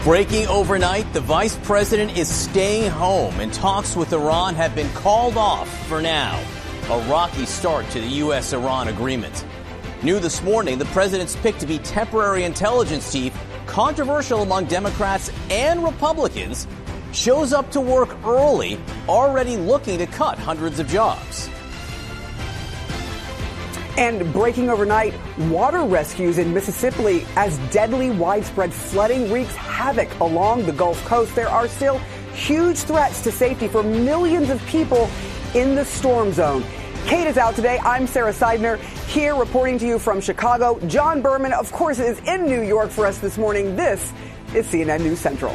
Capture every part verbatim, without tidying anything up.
Breaking overnight, the vice president is staying home and talks with Iran have been called off for now. A rocky start to the U S Iran agreement. New this morning, the president's pick to be temporary intelligence chief, controversial among Democrats and Republicans, shows up to work early, already looking to cut hundreds of jobs. And breaking overnight, water rescues in Mississippi as deadly widespread flooding wreaks havoc along the Gulf Coast. There are still huge threats to safety for millions of people in the storm zone. Kate is out today. I'm Sarah Seidner here reporting to you from Chicago. John Berman, of course, is in New York for us this morning. This is C N N News Central.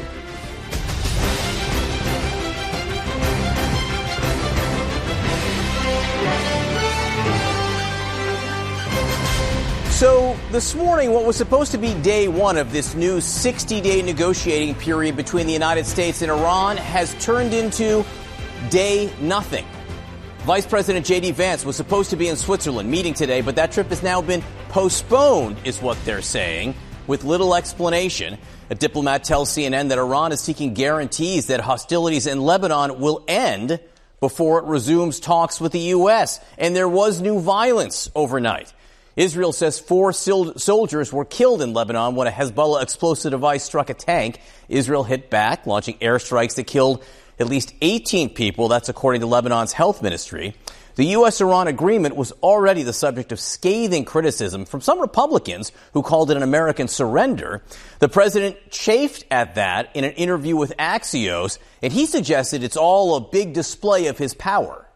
So this morning, what was supposed to be day one of this new sixty-day negotiating period between the United States and Iran has turned into day nothing. Vice President J D. Vance was supposed to be in Switzerland meeting today, but that trip has now been postponed, is what they're saying, with little explanation. A diplomat tells C N N that Iran is seeking guarantees that hostilities in Lebanon will end before it resumes talks with the U S. And there was new violence overnight. Israel says four soldiers were killed in Lebanon when a Hezbollah explosive device struck a tank. Israel hit back, launching airstrikes that killed at least eighteen people. That's according to Lebanon's health ministry. The U S Iran agreement was already the subject of scathing criticism from some Republicans who called it an American surrender. The president chafed at that in an interview with Axios, and he suggested it's all a big display of his power.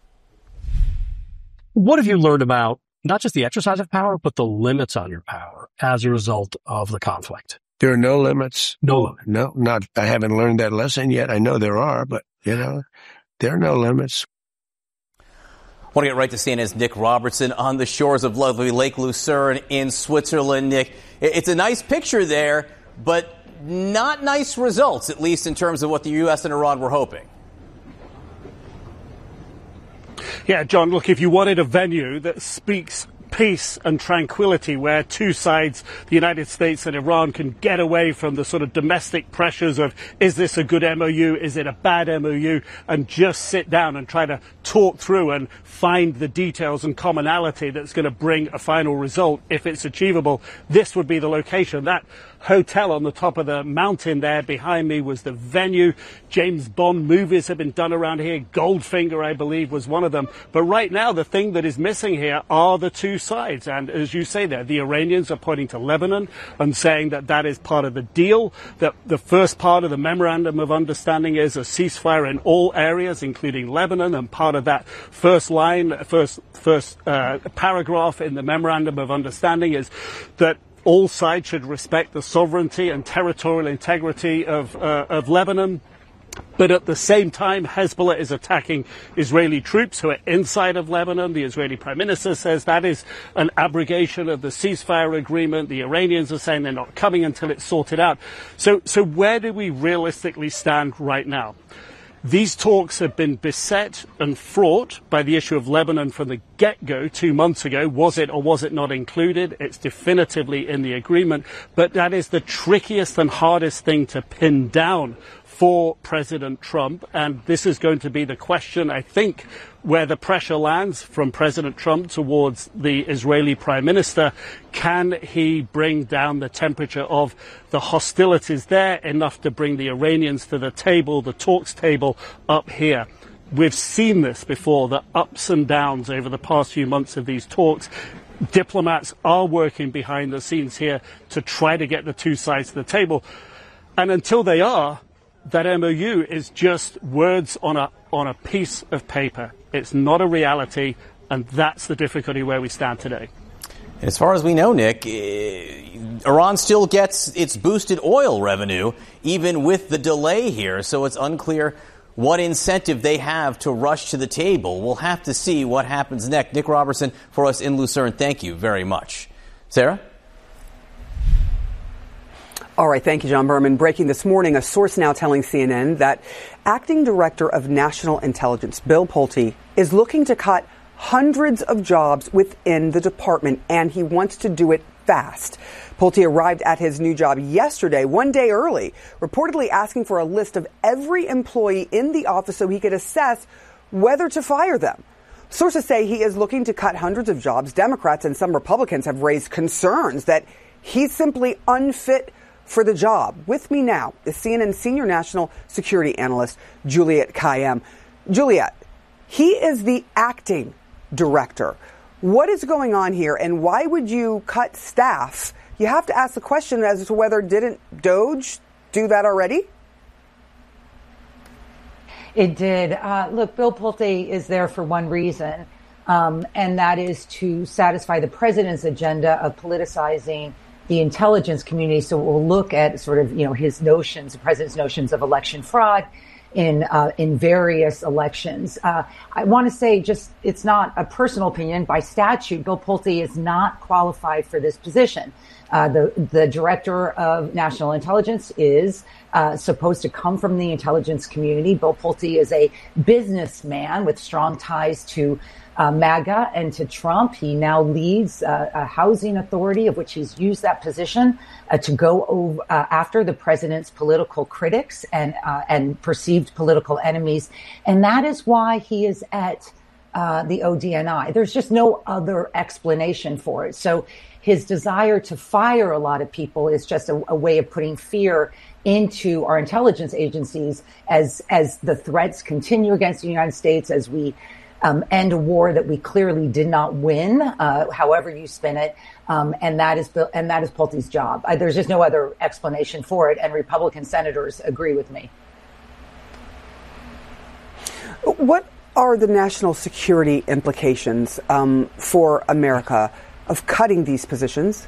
What have you learned about not just the exercise of power, but the limits on your power as a result of the conflict? There are no limits. No limits. No, not, I haven't learned that lesson yet. I know there are, but, you know, there are no limits. I want to get right to C N N's Nick Robertson on the shores of lovely Lake Lucerne in Switzerland. Nick, it's a nice picture there, but not nice results, at least in terms of what the U S and Iran were hoping. Yeah, John, look, if you wanted a venue that speaks peace and tranquility, where two sides, the United States and Iran, can get away from the sort of domestic pressures of, is this a good M O U, is it a bad M O U, and just sit down and try to talk through and find the details and commonality that's going to bring a final result if it's achievable, this would be the location. That hotel on the top of the mountain there behind me was the venue. James Bond movies have been done around here. Goldfinger, I believe, was one of them. But right now, the thing that is missing here are the two sides. And as you say there, the Iranians are pointing to Lebanon and saying that that is part of the deal, that the first part of the memorandum of understanding is a ceasefire in all areas, including Lebanon. And part of that first line, first, first uh, paragraph in the memorandum of understanding is that all sides should respect the sovereignty and territorial integrity of, uh, of Lebanon. But at the same time, Hezbollah is attacking Israeli troops who are inside of Lebanon. The Israeli Prime Minister says that is an abrogation of the ceasefire agreement. The Iranians are saying they're not coming until it's sorted out. So, so where do we realistically stand right now? These talks have been beset and fraught by the issue of Lebanon from the get-go two months ago. Was it or was it not included? It's definitively in the agreement. But that is the trickiest and hardest thing to pin down for President Trump. And this is going to be the question, I think, where the pressure lands from President Trump towards the Israeli Prime Minister. Can he bring down the temperature of the hostilities there enough to bring the Iranians to the table, the talks table up here? We've seen this before, the ups and downs over the past few months of these talks. Diplomats are working behind the scenes here to try to get the two sides to the table. And until they are, that M O U is just words on a on a piece of paper. It's not a reality, and that's the difficulty where we stand today. As far as we know, Nick, Iran still gets its boosted oil revenue, even with the delay here, so it's unclear what incentive they have to rush to the table. We'll have to see what happens next. Nick Robertson for us in Lucerne, thank you very much. Sarah? All right. Thank you, John Berman. Breaking this morning, a source now telling C N N that Acting Director of National Intelligence Bill Pulte is looking to cut hundreds of jobs within the department, and he wants to do it fast. Pulte arrived at his new job yesterday, one day early, reportedly asking for a list of every employee in the office so he could assess whether to fire them. Sources say he is looking to cut hundreds of jobs. Democrats and some Republicans have raised concerns that he's simply unfit for the job. With me now is C N N senior national security analyst Juliette Kayyem. Juliette, he is the acting director. What is going on here, and why would you cut staff? You have to ask the question as to whether didn't DOJ do that already? It did. Uh, look, Bill Pulte is there for one reason, um, and that is to satisfy the president's agenda of politicizing the intelligence community. So we'll look at sort of, you know, his notions, the president's notions of election fraud in uh, in various elections. Uh, I want to say just it's not a personal opinion. By statute, Bill Pulte is not qualified for this position. Uh, the the director of national intelligence is uh, supposed to come from the intelligence community. Bill Pulte is a businessman with strong ties to uh, MAGA and to Trump. He now leads uh, a housing authority of which he's used that position uh, to go over, uh, after the president's political critics and uh, and perceived political enemies, and that is why he is at uh, the O D N I. There's just no other explanation for it. So his desire to fire a lot of people is just a, a way of putting fear into our intelligence agencies as as the threats continue against the United States, as we um, end a war that we clearly did not win, uh, however you spin it, um, and that is and that is Pulte's job. I, there's just no other explanation for it, and Republican senators agree with me. What are the national security implications um, for America of cutting these positions?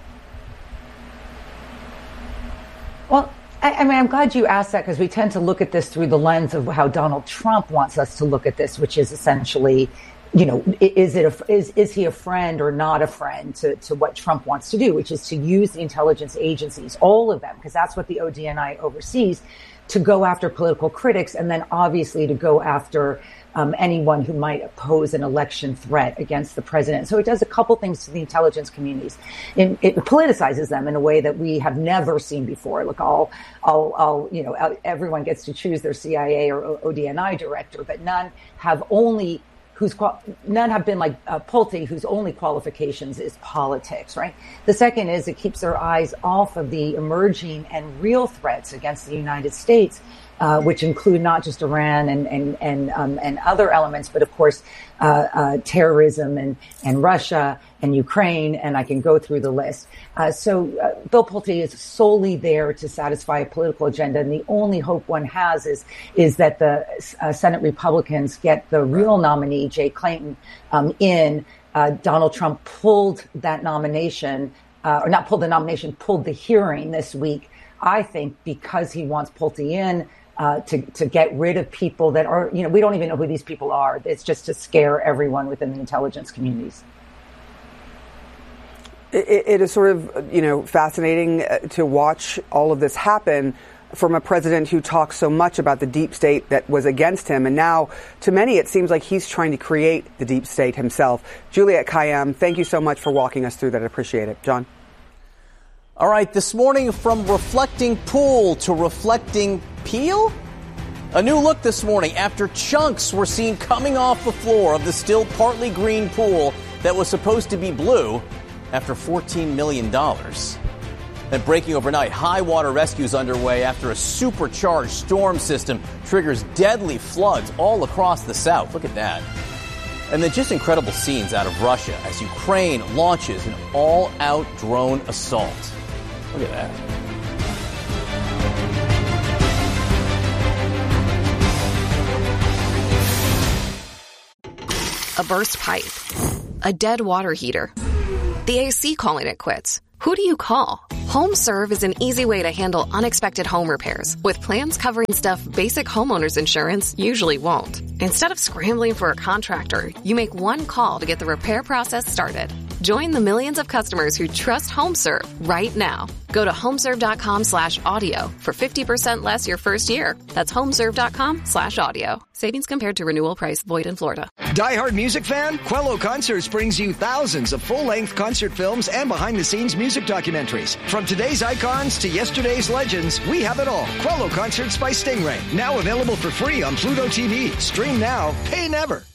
Well, I, I mean, I'm glad you asked that, because we tend to look at this through the lens of how Donald Trump wants us to look at this, which is essentially, you know, is it a, is is he a friend or not a friend to, to what Trump wants to do, which is to use the intelligence agencies, all of them, because that's what the O D N I oversees, to go after political critics, and then obviously to go after Um, anyone who might pose an election threat against the president. So it does a couple things to the intelligence communities. It, it politicizes them in a way that we have never seen before. Look, all, all, all, you know, everyone gets to choose their C I A or O D N I director, but none have only whose none have been like uh, Pulte, whose only qualifications is politics, right? The second is it keeps their eyes off of the emerging and real threats against the United States, Uh, which include not just Iran and and and, um, and other elements, but of course uh, uh, terrorism and and Russia and Ukraine, and I can go through the list. Uh, so uh, Bill Pulte is solely there to satisfy a political agenda, and the only hope one has is is that the uh, Senate Republicans get the real nominee, Jay Clayton, um, in. Uh, Donald Trump pulled that nomination, uh, or not pulled the nomination, pulled the hearing this week, I think, because he wants Pulte in. Uh, to, to get rid of people that are, you know, we don't even know who these people are. It's just to scare everyone within the intelligence communities. It, it is sort of, you know, fascinating to watch all of this happen from a president who talks so much about the deep state that was against him. And now, to many, it seems like he's trying to create the deep state himself. Juliette Kayyem, thank you so much for walking us through that. I appreciate it. John? All right, this morning, from reflecting pool to reflecting peel? A new look this morning after chunks were seen coming off the floor of the still partly green pool that was supposed to be blue after fourteen million dollars. And breaking overnight, high water rescues underway after a supercharged storm system triggers deadly floods all across the south. Look at that. And then just incredible scenes out of Russia as Ukraine launches an all-out drone assault. Look at that. A burst pipe, a dead water heater, the A C calling it quits. Who do you call? HomeServe is an easy way to handle unexpected home repairs with plans covering stuff basic homeowners insurance usually won't. Instead of scrambling for a contractor, you make one call to get the repair process started. Join the millions of customers who trust HomeServe right now. Go to homeserve.com slash audio for fifty percent less your first year. That's homeserve.com slash audio. Savings compared to renewal price. Void in Florida. Die-hard music fan? Quello Concerts brings you thousands of full-length concert films and behind-the-scenes music documentaries. From today's icons to yesterday's legends, we have it all. Quello Concerts by Stingray. Now available for free on Pluto T V. Stream now, pay never.